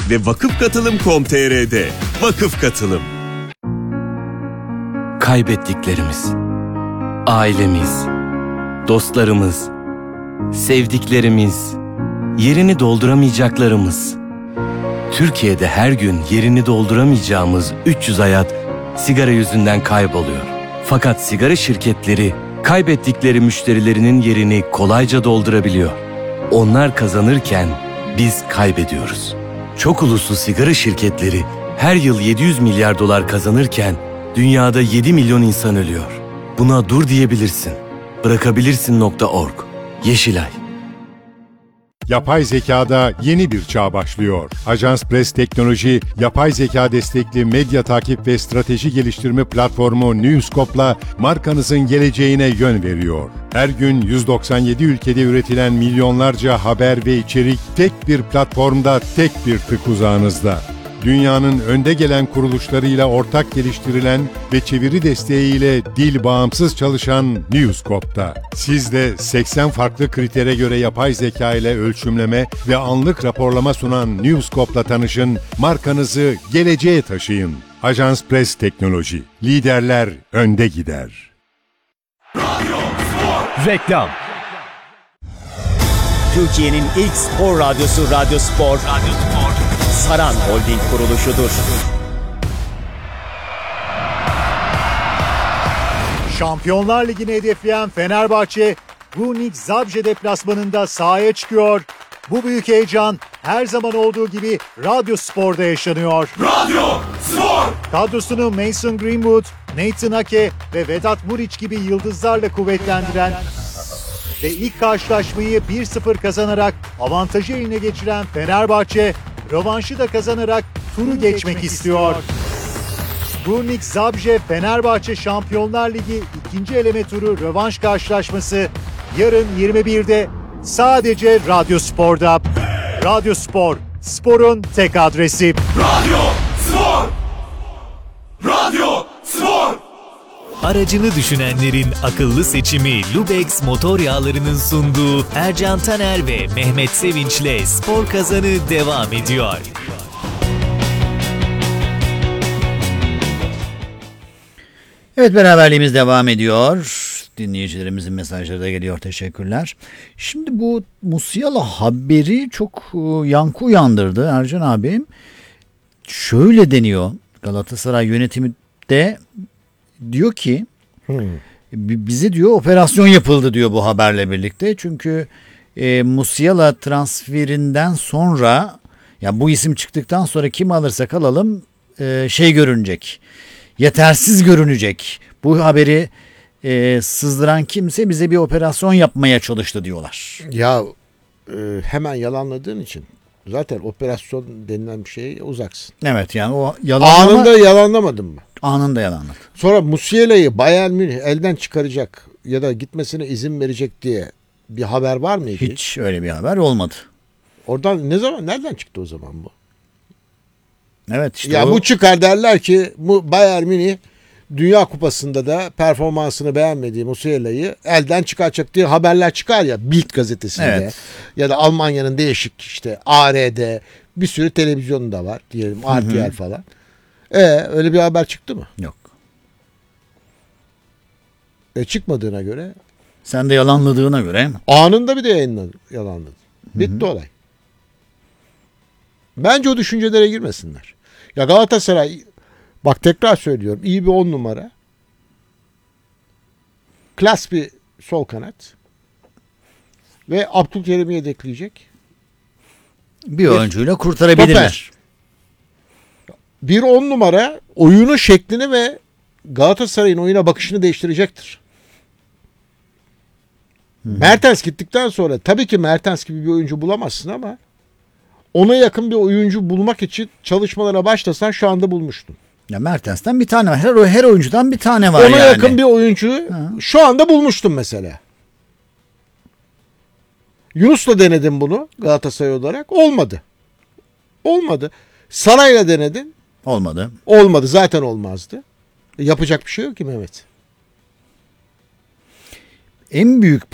ve vakıfkatılım.com.tr'de. Vakıf Katılım. Kaybettiklerimiz, ailemiz, dostlarımız, sevdiklerimiz, yerini dolduramayacaklarımız. Türkiye'de her gün yerini dolduramayacağımız 300 hayat sigara yüzünden kayboluyor. Fakat sigara şirketleri kaybettikleri müşterilerinin yerini kolayca doldurabiliyor. Onlar kazanırken biz kaybediyoruz. Çok uluslu sigara şirketleri her yıl 700 milyar dolar kazanırken dünyada 7 milyon insan ölüyor. Buna dur diyebilirsin. Bırakabilirsin.org. Yeşilay. Yapay zekada yeni bir çağ başlıyor. Ajans Press Teknoloji, yapay zeka destekli medya takip ve strateji geliştirme platformu Newscope'la markanızın geleceğine yön veriyor. Her gün 197 ülkede üretilen milyonlarca haber ve içerik tek bir platformda, tek bir tık uzağınızda. Dünyanın önde gelen kuruluşlarıyla ortak geliştirilen ve çeviri desteğiyle dil bağımsız çalışan Newscope'da. Siz de 80 farklı kritere göre yapay zeka ile ölçümleme ve anlık raporlama sunan Newscope'la tanışın, markanızı geleceğe taşıyın. Ajans Press Teknoloji. Liderler önde gider. Reklam. Türkiye'nin ilk spor radyosu Radyo Spor. Saran Holding kuruluşudur. Şampiyonlar Ligi'ni hedefleyen Fenerbahçe, Brunic Zabrze deplasmanında sahaya çıkıyor. Bu büyük heyecan her zaman olduğu gibi Radyo Spor'da yaşanıyor. Radyo Spor! Kadrosunu Mason Greenwood, Nathan Ake ve Vedat Muriç gibi yıldızlarla kuvvetlendiren ve ilk karşılaşmayı 1-0 kazanarak avantajı eline geçiren Fenerbahçe, rövanşı da kazanarak turu geçmek istiyor. Brunic Zabrze Fenerbahçe Şampiyonlar Ligi 2. eleme turu rövanş karşılaşması yarın 21'de sadece Radyo Spor'da. Radyo Spor, sporun tek adresi. Radyo Spor! Radyo Spor! Aracını düşünenlerin akıllı seçimi Lubex motor yağlarının sunduğu Ercan Taner ve Mehmet Sevinç'le Spor Kazanı devam ediyor. Evet, beraberliğimiz devam ediyor. Dinleyicilerimizin mesajları da geliyor. Teşekkürler. Şimdi bu Musiala haberi çok yankı uyandırdı Ercan abim. Şöyle deniyor. Galatasaray yönetimi de diyor ki bize diyor operasyon yapıldı diyor bu haberle birlikte. Çünkü Musiala transferinden sonra, ya bu isim çıktıktan sonra kim alırsak alalım görünecek. Yetersiz görünecek. Bu haberi sızdıran kimse bize bir operasyon yapmaya çalıştı diyorlar. Ya hemen yalanladığın için zaten operasyon denilen bir şeye uzaksın. Evet, yani o anında yalanlamadın mı? Anında yalanladı. Sonra Musiala'yı Bayern Münih elden çıkaracak ya da gitmesine izin verecek diye bir haber var mıydı? Hiç öyle bir haber olmadı. Oradan nereden çıktı o zaman bu? Evet işte ya bu çıkar derler ki bu Bayern Münih Dünya Kupası'nda da performansını beğenmediği Musiala'yı elden çıkaracak diye haberler çıkar ya Bild gazetesinde, evet, ya da Almanya'nın değişik işte ARD bir sürü televizyonu da var diyelim, RTL falan. Öyle bir haber çıktı mı? Yok. Çıkmadığına göre. Sen de yalanladığına göre. Anında bir de yalanladın. Bitti olay. Bence o düşüncelere girmesinler. Ya Galatasaray, bak tekrar söylüyorum, iyi bir 10 numara. Klas bir sol kanat. Ve Abdülkerim'i yedekleyecek. Bir oyuncuyla kurtarabilirler. Bir 10 numara oyunun şeklini ve Galatasaray'ın oyuna bakışını değiştirecektir. Mertens gittikten sonra tabii ki Mertens gibi bir oyuncu bulamazsın ama ona yakın bir oyuncu bulmak için çalışmalara başlasan şu anda bulmuştun. Ya Mertens'ten bir tane var. Her oyuncudan bir tane var ona yani. Ona yakın bir oyuncu şu anda bulmuştun mesela. Yunus'la denedim bunu Galatasaray olarak. Olmadı. Saray'la denedin. Olmadı. Zaten olmazdı. Yapacak bir şey yok ki Mehmet. En büyük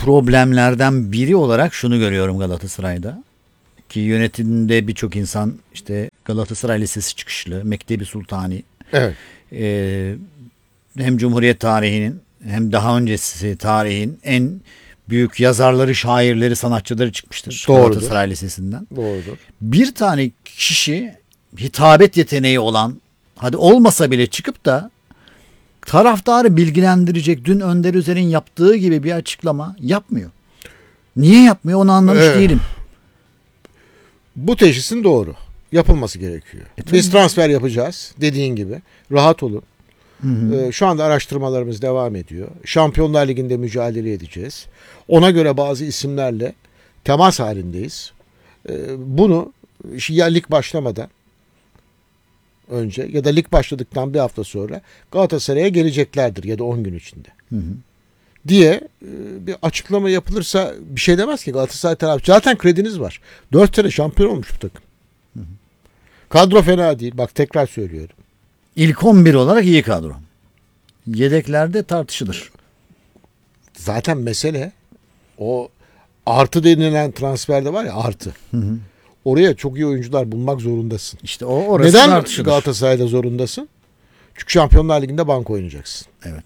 problemlerden biri olarak şunu görüyorum Galatasaray'da. Ki yönetimde birçok insan işte Galatasaray Lisesi çıkışlı, Mektebi Sultani. Evet. Hem Cumhuriyet tarihinin hem daha öncesi tarihin en büyük yazarları, şairleri, sanatçıları çıkmıştır. Doğrudur. Galatasaray Lisesi'nden. Doğrudur. Bir tane kişi hitabet yeteneği olan, hadi olmasa bile çıkıp da taraftarı bilgilendirecek, dün Önder Üzer'in yaptığı gibi bir açıklama yapmıyor. Niye yapmıyor onu anlamış değilim. Bu teşhisin doğru. Yapılması gerekiyor. Biz transfer yapacağız dediğin gibi. Rahat olun. Şu anda araştırmalarımız devam ediyor. Şampiyonlar Ligi'nde mücadele edeceğiz. Ona göre bazı isimlerle temas halindeyiz. Bunu ya lig başlamadan önce ya da lig başladıktan bir hafta sonra Galatasaray'a geleceklerdir ya da 10 gün içinde. Diye bir açıklama yapılırsa bir şey demez ki Galatasaray tarafı. Zaten krediniz var. 4 sene şampiyon olmuş bu takım. Kadro fena değil. Bak tekrar söylüyorum. İlk 11 olarak iyi kadro. Yedeklerde tartışılır. Zaten mesele o artı denilen transferde var ya artı. Oraya çok iyi oyuncular bulmak zorundasın. İşte orası neden tartışılır. Galatasaray'da zorundasın? Çünkü Şampiyonlar Ligi'nde banko oynayacaksın. Evet.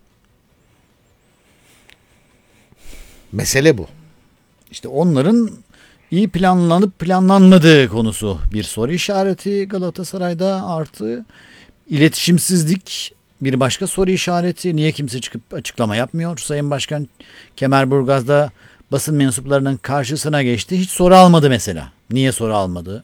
Mesele bu. İşte onların iyi planlanıp planlanmadığı konusu bir soru işareti Galatasaray'da, artı iletişimsizlik bir başka soru işareti. Niye kimse çıkıp açıklama yapmıyor? Sayın Başkan Kemerburgaz'da basın mensuplarının karşısına geçti. Hiç soru almadı mesela. Niye soru almadı?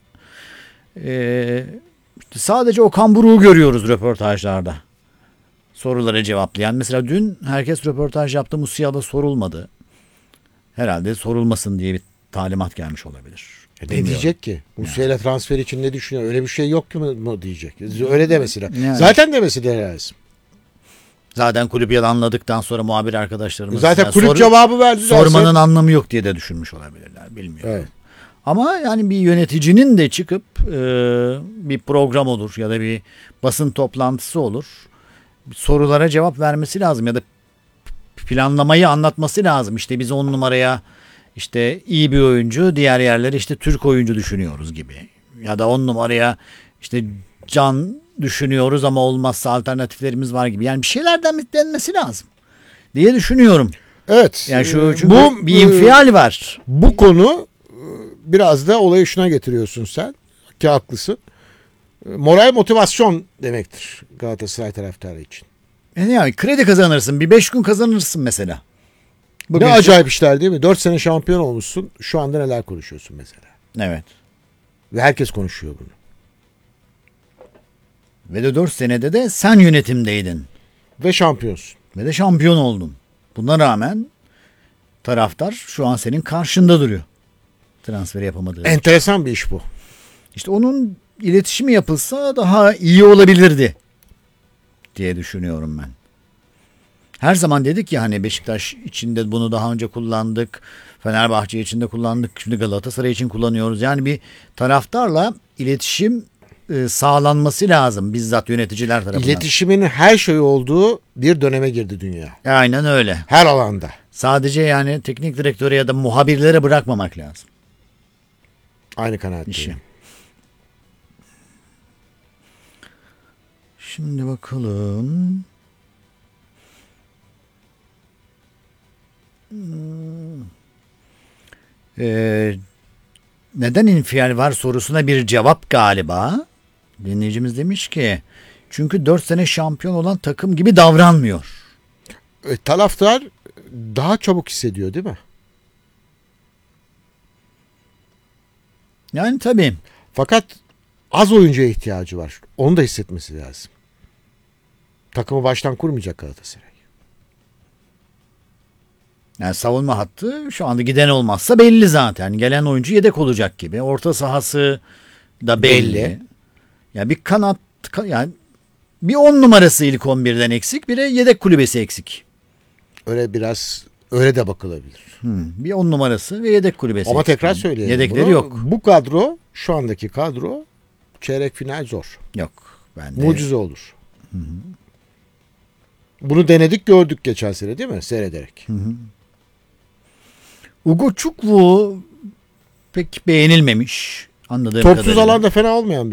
Sadece Okan Buruk'u görüyoruz röportajlarda. Soruları cevaplayan. Mesela dün herkes röportaj yaptı. Musiala sorulmadı. Herhalde sorulmasın diye bir talimat gelmiş olabilir. Ne diyecek ki? Musiala transfer için ne düşünüyor? Öyle bir şey yok ki mu diyecek. Öyle demesi lazım. Yani. Zaten demesi de lazım. Zaten kulüp yalanladıktan sonra muhabir arkadaşlarımız Zaten kulüp cevabı verdi. Sormanın anlamı yok diye de düşünmüş olabilirler. Bilmiyorum. Evet. Ama yani bir yöneticinin de çıkıp bir program olur ya da bir basın toplantısı olur. Sorulara cevap vermesi lazım ya da planlamayı anlatması lazım. İşte biz 10 numaraya işte iyi bir oyuncu, diğer yerlere işte Türk oyuncu düşünüyoruz gibi. Ya da 10 numaraya işte Can düşünüyoruz ama olmazsa alternatiflerimiz var gibi. Yani bir şeylerden denmesi lazım diye düşünüyorum. Evet. Yani çünkü bir infial var. Bu konu biraz da olayı şuna getiriyorsun sen. Ki haklısın. Moral motivasyon demektir Galatasaray taraftarı için. Yani kredi kazanırsın. Bir 5 gün kazanırsın mesela. Ne acayip işler değil mi? 4 sene şampiyon olmuşsun. Şu anda neler konuşuyorsun mesela. Evet. Ve herkes konuşuyor bunu. Ve de 4 senede de sen yönetimdeydin. Ve şampiyonsun. Ve de şampiyon oldun. Buna rağmen taraftar şu an senin karşında duruyor. Transfer yapamadığı. Enteresan bir iş bu. İşte onun iletişimi yapılsa daha iyi olabilirdi diye düşünüyorum ben. Her zaman dedik ya hani Beşiktaş içinde bunu daha önce kullandık. Fenerbahçe için de kullandık. Şimdi Galatasaray için kullanıyoruz. Yani bir taraftarla iletişim sağlanması lazım bizzat yöneticiler tarafından. İletişimin her şey olduğu bir döneme girdi dünya. Aynen öyle. Her alanda. Sadece yani teknik direktöre ya da muhabirlere bırakmamak lazım. Aynı kanaatteyim. Şimdi bakalım. Neden infial var sorusuna bir cevap galiba. Dinleyicimiz demiş ki çünkü 4 sene şampiyon olan takım gibi davranmıyor. Taraftar daha çabuk hissediyor değil mi? Yani tabii. Fakat az oyuncuya ihtiyacı var. Onu da hissetmesi lazım. Takımı baştan kurmayacak Galatasaray. Yani savunma hattı şu anda giden olmazsa belli zaten. Gelen oyuncu yedek olacak gibi. Orta sahası da belli. Yani bir kanat yani bir 10 numarası ilk 11'den eksik, bir de yedek kulübesi eksik. Öyle de bakılabilir. Bir 10 numarası ve yedek kulübesi. Ama eksik. tekrar söyleyelim. Yedekleri bunu. yok. Bu kadro, şu andaki kadro çeyrek final zor. Yok. Mucize olur. Bunu denedik, gördük geçen sene değil mi? Seyrederek. Ugo Çukwu pek beğenilmemiş. Anladığım Topsuz kadarıyla. alanda fena olmayan